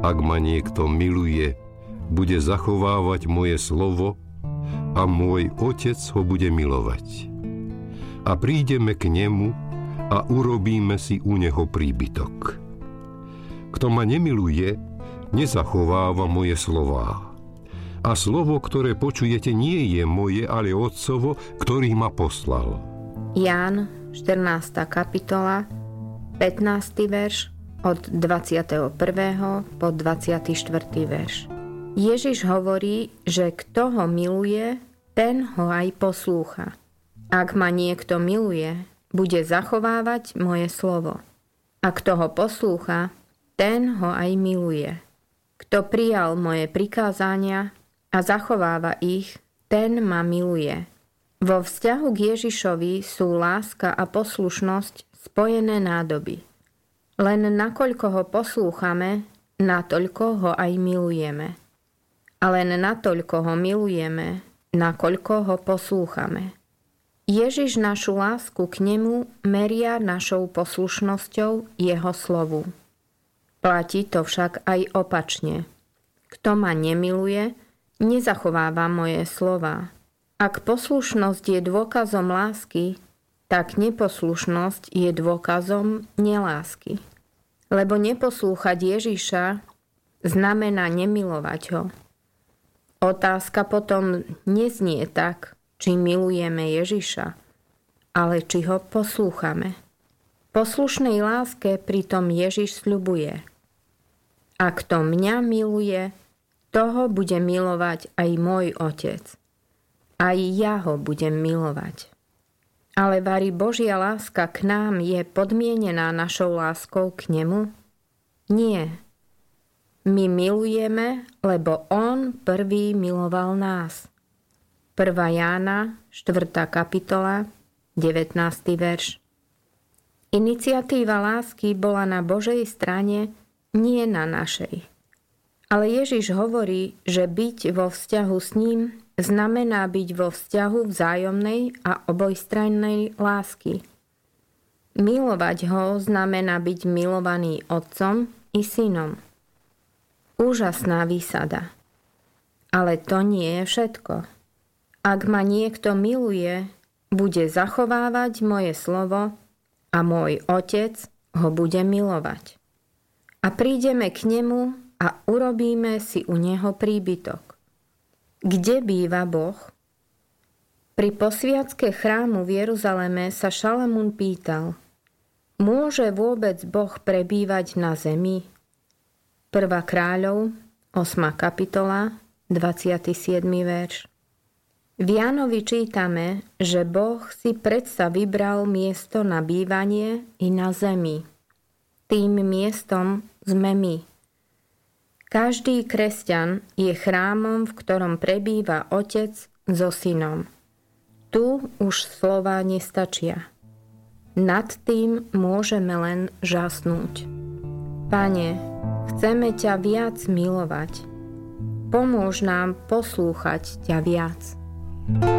Ak ma niekto miluje, bude zachovávať moje slovo a môj Otec ho bude milovať. A prídeme k nemu a urobíme si u neho príbytok. Kto ma nemiluje, nezachováva moje slová. A slovo, ktoré počujete, nie je moje, ale Otcovo, ktorý ma poslal. Ján, 14. kapitola, 15. verš, od 21. po 24. verš. Ježiš hovorí, že kto ho miluje, ten ho aj poslúcha. Ak ma niekto miluje, bude zachovávať moje slovo. A kto ho poslúcha, ten ho aj miluje. Kto prijal moje prikázania a zachováva ich, ten ma miluje. Vo vzťahu k Ježišovi sú láska a poslušnosť spojené nádoby. Len nakoľko ho poslúchame, natoľko ho aj milujeme. A len natoľko ho milujeme, nakoľko ho poslúchame. Ježiš našu lásku k nemu meria našou poslušnosťou jeho slovu. Platí to však aj opačne. Kto ma nemiluje, nezachováva moje slová. Ak poslušnosť je dôkazom lásky, tak neposlušnosť je dôkazom nelásky. Lebo neposlúchať Ježiša znamená nemilovať ho. Otázka potom neznie tak, či milujeme Ježiša, ale či ho poslúchame. Poslušnej láske pritom Ježiš sľubuje: a kto mňa miluje, toho bude milovať aj môj Otec. Aj ja ho budem milovať. Ale vari Božia láska k nám je podmienená našou láskou k nemu? Nie. My milujeme, lebo on prvý miloval nás. 1. Jána, 4. kapitola, 19. verš. Iniciatíva lásky bola na Božej strane, nie na našej. Ale Ježiš hovorí, že byť vo vzťahu s ním znamená byť vo vzťahu vzájomnej a obojstrannej lásky. Milovať ho znamená byť milovaný Otcom i Synom. Úžasná výsada. Ale to nie je všetko. Ak ma niekto miluje, bude zachovávať moje slovo a môj Otec ho bude milovať. A prídeme k nemu a urobíme si u neho príbytok. Kde býva Boh? Pri posviacke chrámu v Jeruzaleme sa Šalamún pýtal: môže vôbec Boh prebývať na zemi? 1. kráľov, 8. kapitola, 27. verš. V Jánovi čítame, že Boh si predsa vybral miesto na bývanie i na zemi. Tým miestom sme my. Každý kresťan je chrámom, v ktorom prebýva Otec so Synom. Tu už slová nestačia. Nad tým môžeme len žasnúť. Pane, chceme ťa viac milovať. Pomôž nám poslúchať ťa viac.